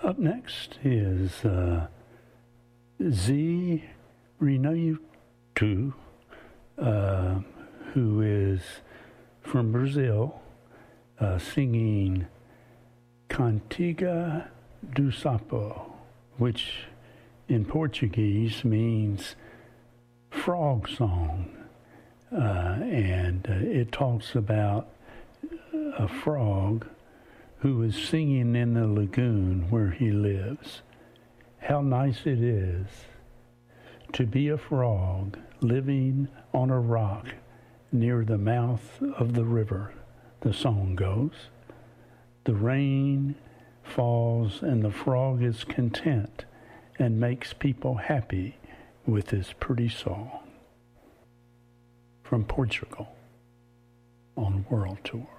Up next is Z Renato, who is from Brazil, singing Cantiga do Sapo, which in Portuguese means frog song. And it talks about a frog who is singing in the lagoon where he lives. How nice it is to be a frog living on a rock near the mouth of the river, the song goes. The rain falls and the frog is content and makes people happy with his pretty song. From Portugal on world tour.